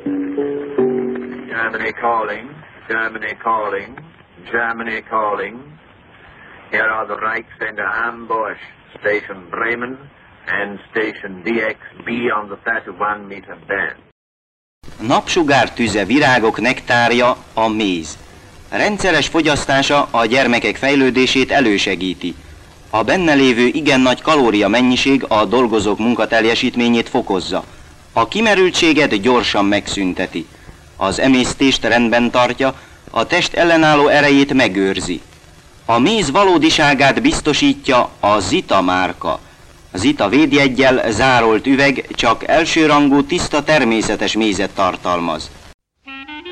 Germany calling, Germany calling, Germany calling. Here are the Reichsender ambush, Station Bremen and Station DXB on the 31-meter band. Napsugár tüze, virágok nektárja a méz. Rendszeres fogyasztása a gyermekek fejlődését elősegíti. A benne lévő igen nagy kalória mennyiség a dolgozók munkateljesítményét fokozza. A kimerültséget gyorsan megszünteti. Az emésztést rendben tartja, a test ellenálló erejét megőrzi. A méz valódiságát biztosítja a Zita márka. Zita védjeggyel zárolt üveg csak elsőrangú tiszta természetes mézet tartalmaz.